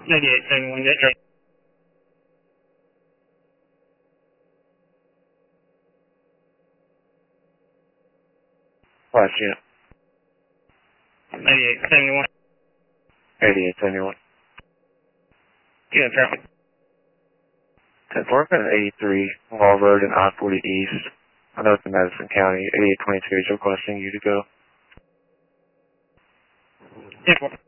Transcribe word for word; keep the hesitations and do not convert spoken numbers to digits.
ninety-eight seventy-one, get right. Last unit. ninety-eight seventy-one. eighty-eight seventy-one. Unit traffic. ten four, eighty-three Wall Road and I forty East. I know it's in Madison County. eighty-eight twenty-two is requesting you to go. ten four.